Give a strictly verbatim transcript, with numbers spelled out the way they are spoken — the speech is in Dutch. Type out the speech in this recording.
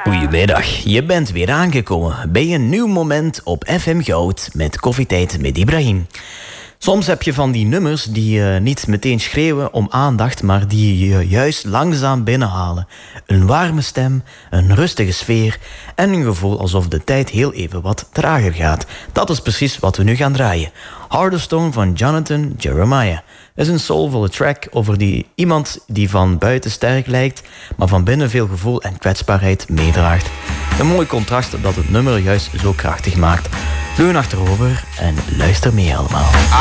Goedemiddag, je bent weer aangekomen bij een nieuw moment op F M Goud met Koffietijd met Ibrahim. Soms heb je van die nummers die uh, niet meteen schreeuwen om aandacht, maar die je juist langzaam binnenhalen. Een warme stem, een rustige sfeer en een gevoel alsof de tijd heel even wat trager gaat. Dat is precies wat we nu gaan draaien. Heart of Stone van Jonathan Jeremiah is een soulvolle track over die, iemand die van buiten sterk lijkt, maar van binnen veel gevoel en kwetsbaarheid meedraagt. Een mooi contrast dat het nummer juist zo krachtig maakt. Leun achterover en luister mee allemaal.